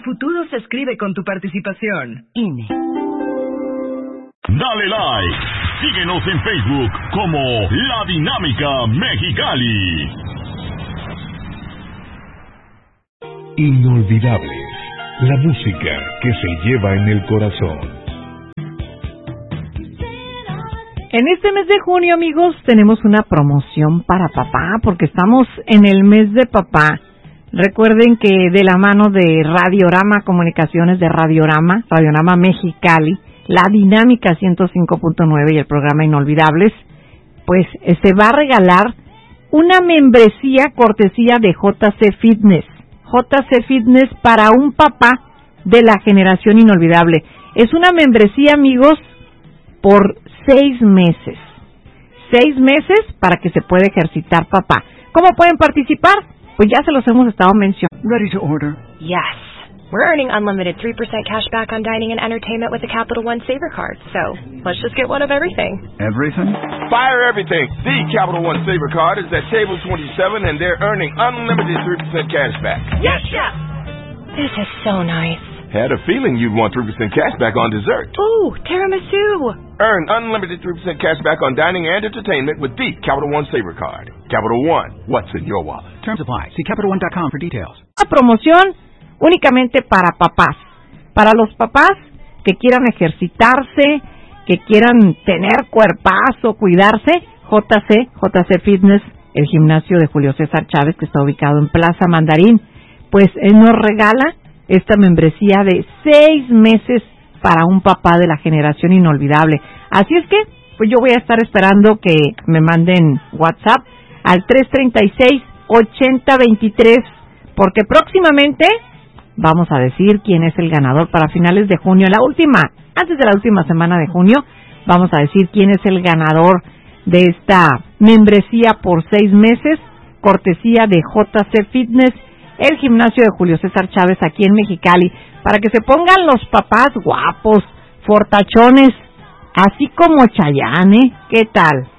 futuro se escribe con tu participación. INE. Dale like. Síguenos en Facebook como La Dinámica Mexicali. Inolvidables. La música que se lleva en el corazón. En este mes de junio, amigos, tenemos una promoción para papá, porque estamos en el mes de papá. Recuerden que de la mano de Radiorama Comunicaciones de Radiorama Mexicali, La Dinámica 105.9 y el programa Inolvidables, pues se va a regalar una membresía cortesía de JC Fitness. JC Fitness para un papá de la generación inolvidable. Es una membresía, amigos, por 6 meses. 6 meses para que se pueda ejercitar papá. ¿Cómo pueden participar? Pues ya se los hemos estado mencionando. Ready to order? Yes. We're earning unlimited 3% cash back on dining and entertainment with the Capital One Saver Card. So, let's just get one of everything. Everything? Fire everything. The Capital One Saver Card is at table 27 and they're earning unlimited 3% cash back. Yes, Chef! This is so nice. Had a feeling you'd want 3% cash back on dessert. Ooh, tiramisu! Earn unlimited 3% cash back on dining and entertainment with the Capital One Saver Card. Capital One, what's in your wallet? Terms apply. See CapitalOne.com for details. Una promoción únicamente para papás. Para los papás que quieran ejercitarse, que quieran tener cuerpazo, cuidarse, JC Fitness, el gimnasio de Julio César Chávez, que está ubicado en Plaza Mandarín, pues nos regala esta membresía de 6 meses para un papá de la generación inolvidable. Así es que, pues yo voy a estar esperando que me manden WhatsApp al 336-8023, porque próximamente vamos a decir quién es el ganador para finales de junio. Antes de la última semana de junio, vamos a decir quién es el ganador de esta membresía por 6 meses, cortesía de JC Fitness, el gimnasio de Julio César Chávez aquí en Mexicali, para que se pongan los papás guapos, fortachones, así como Chayanne. ¿Qué tal?